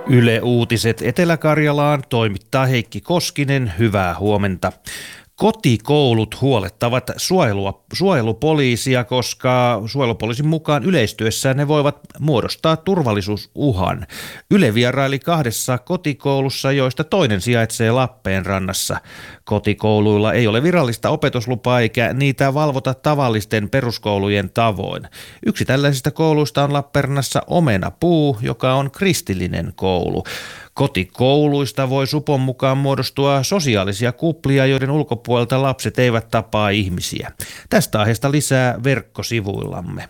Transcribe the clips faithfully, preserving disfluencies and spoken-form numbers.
Yle Uutiset Etelä-Karjalaan toimittaa Heikki Koskinen. Hyvää huomenta. Kotikoulut huolettavat suojelua, suojelupoliisia, koska suojelupoliisin mukaan yleistyessään ne voivat muodostaa turvallisuusuhan. Yle vieraili kahdessa kotikoulussa, joista toinen sijaitsee Lappeenrannassa. Kotikouluilla ei ole virallista opetuslupaa eikä niitä valvota tavallisten peruskoulujen tavoin. Yksi tällaisista kouluista on Lappeenrannassa Omenapuu, joka on kristillinen koulu. Kotikouluista voi supon mukaan muodostua sosiaalisia kuplia, joiden ulkopuolelta lapset eivät tapaa ihmisiä. Tästä aiheesta lisää verkkosivuillamme.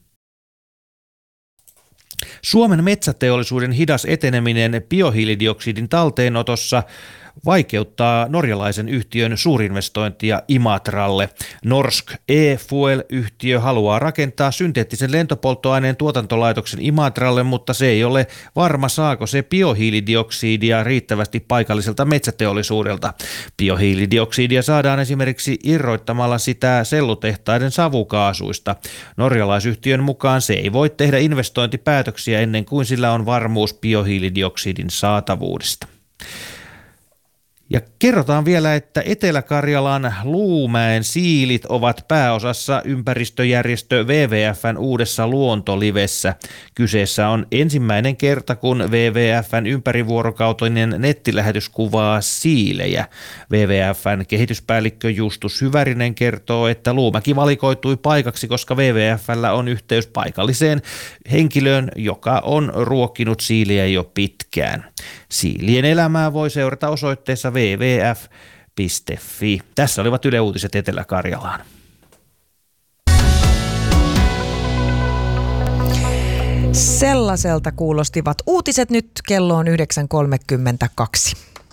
Suomen metsäteollisuuden hidas eteneminen biohiilidioksidin talteenotossa vaikeuttaa norjalaisen yhtiön suurinvestointia Imatralle. Norsk E-Fuel-yhtiö haluaa rakentaa synteettisen lentopolttoaineen tuotantolaitoksen Imatralle, mutta se ei ole varma, saako se biohiilidioksidia riittävästi paikalliselta metsäteollisuudelta. Biohiilidioksidia saadaan esimerkiksi irroittamalla sitä sellutehtaiden savukaasuista. Norjalaisyhtiön mukaan se ei voi tehdä investointipäätöksiä ennen kuin sillä on varmuus biohiilidioksidin saatavuudesta. Ja kerrotaan vielä, että Etelä-Karjalan Luumäen siilit ovat pääosassa ympäristöjärjestö W W F:n uudessa luontolivessä. Kyseessä on ensimmäinen kerta, kun W W F:n ympärivuorokautinen nettilähetys kuvaa siilejä. W W F:n kehityspäällikkö Justus Hyvärinen kertoo, että Luumäki valikoitui paikaksi, koska W W F:llä on yhteys paikalliseen henkilöön, joka on ruokkinut siiliä jo pitkään. Siilien elämää voi seurata osoitteessa double-u double-u double-u piste f piste f i. Tässä olivat Yle Uutiset Etelä-Karjalaan. Sellaiselta kuulostivat uutiset. Nyt kello on yhdeksän kolmekymmentäkaksi.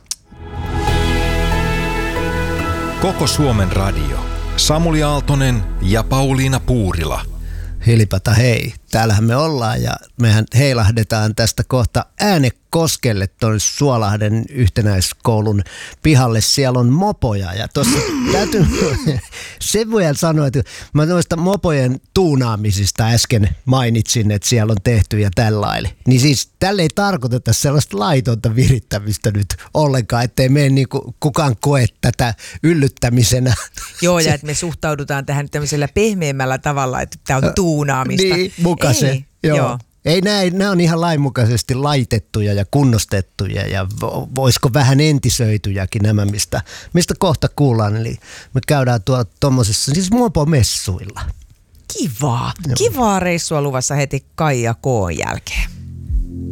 Koko Suomen radio. Samuli Aaltonen ja Pauliina Puurila. Hilipata hei, täällähän me ollaan ja mehän heilahdetaan tästä kohta Äänekoskelle tuon Suolahden yhtenäiskoulun pihalle. Siellä on mopoja ja tuossa täytyy sen voi sanoa, että mä noista mopojen tuunaamisista äsken mainitsin, että siellä on tehty ja tällainen. Niin siis tälle ei tarkoiteta sellaista laitonta virittämistä nyt ollenkaan, ettei mene niin kuin kukaan koe tätä yllyttämisenä. Joo, ja että me suhtaudutaan tähän tämmöisellä pehmeämmällä tavalla, että tämä on tuunaamista. Niin, muka se. Ei, joo. joo. Ei näin, nämä on ihan lainmukaisesti laitettuja ja kunnostettuja ja voisiko vähän entisöityjäkin nämä, mistä, mistä kohta kuullaan. Eli me käydään tuolla tuommoisessa, siis mopomessuilla. Kivaa. Joo. Kivaa reissua luvassa heti Kaija K:n jälkeen.